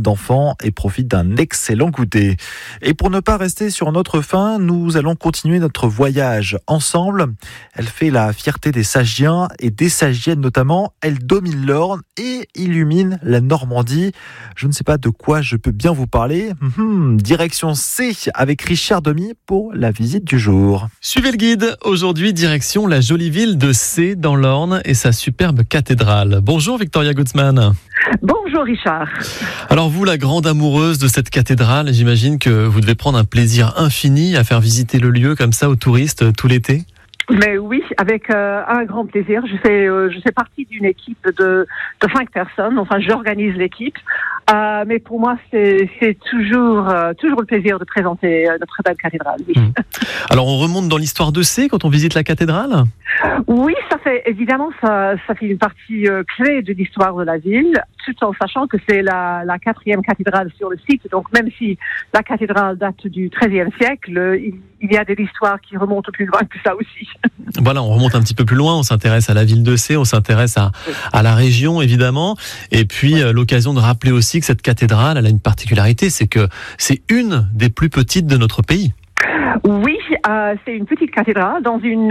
d'enfants et profite d'un excellent goûter. Et pour ne pas rester sur notre faim, nous allons continuer notre voyage ensemble. Elle fait la fierté des Sagiens et des Sagiennes notamment. Elle domine l'Orne et illumine la Normandie. Je ne sais pas de quoi je peux bien vous parler. Direction C avec Richard Demy pour la visite du jour. Suivez le guide. Aujourd'hui, direction la jolie ville de C dans l'Orne et sa superbe cathédrale. Bonjour Victoria Gutzmann. Bonjour Richard. Alors vous, la grande amoureuse de cette cathédrale, j'imagine que vous devez prendre un plaisir infini à faire visiter le lieu comme ça aux touristes tout l'été. Mais oui, avec un grand plaisir. Je fais partie d'une équipe de 5 personnes. Enfin, j'organise l'équipe. Mais pour moi, c'est toujours le plaisir de présenter notre belle cathédrale. Oui. Alors, on remonte dans l'histoire de C quand on visite la cathédrale ? Oui, ça fait une partie clé de l'histoire de la ville, tout en sachant que c'est la 4e cathédrale sur le site. Donc, même si la cathédrale date du XIIIe siècle, il y a de l'histoire qui remonte plus loin que ça aussi. Voilà, on remonte un petit peu plus loin, on s'intéresse à la ville de C, on s'intéresse à la région évidemment, et puis l'occasion de rappeler aussi que cette cathédrale, elle a une particularité, c'est que c'est une des plus petites de notre pays. Oui, c'est une petite cathédrale dans une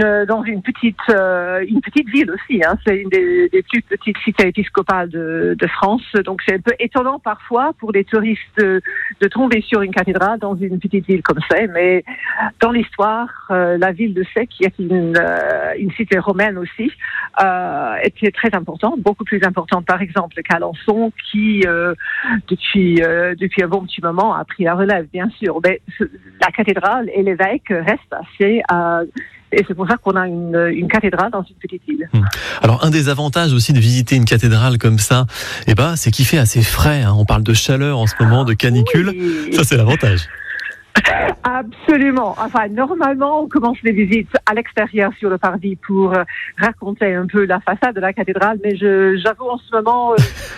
petite ville aussi. Hein. C'est une des plus petites cités épiscopales de France. Donc c'est un peu étonnant parfois pour les touristes de tomber sur une cathédrale dans une petite ville comme ça. Mais dans l'histoire, la ville de Sec, qui est une cité romaine aussi, était très importante, beaucoup plus importante par exemple qu'Alençon, qui depuis un bon petit moment a pris la relève, bien sûr. Mais la cathédrale et l'évêque restent assez... et c'est pour ça qu'on a une cathédrale dans une petite ville. Alors, un des avantages aussi de visiter une cathédrale comme ça, c'est qu'il fait assez frais. Hein. On parle de chaleur en ce moment, de canicule. Oui. Ça, c'est l'avantage. Absolument. Enfin, normalement, on commence les visites à l'extérieur sur le parvis pour raconter un peu la façade de la cathédrale, mais j'avoue en ce moment,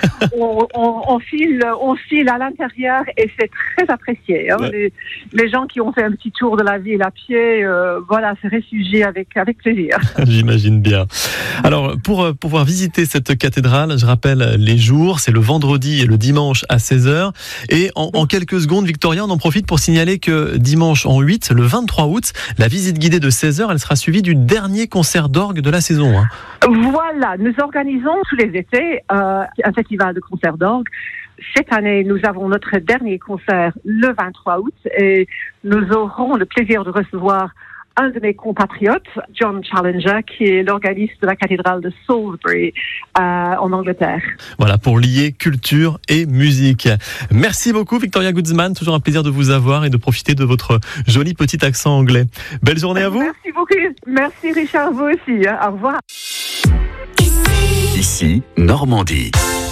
on file à l'intérieur et c'est très apprécié. Hein. Les gens qui ont fait un petit tour de la ville à pied, se réfugient avec plaisir. J'imagine bien. Alors, pour pouvoir visiter cette cathédrale, je rappelle les jours, c'est le vendredi et le dimanche à 16h. Et en quelques secondes, Victoria, on en profite pour signaler que dimanche en 8, le 23 août, la visite guidée de 16h, elle sera suivie du dernier concert d'orgue de la saison. Hein. Voilà, nous organisons tous les étés un festival de concerts d'orgue. Cette année, nous avons notre dernier concert le 23 août et nous aurons le plaisir de recevoir un de mes compatriotes, John Challenger, qui est l'organiste de la cathédrale de Salisbury en Angleterre. Voilà, pour lier culture et musique. Merci beaucoup Victoria Gutzmann, toujours un plaisir de vous avoir et de profiter de votre joli petit accent anglais. Belle journée à vous. Merci beaucoup. Merci Richard, vous aussi. Au revoir. Ici, Normandie.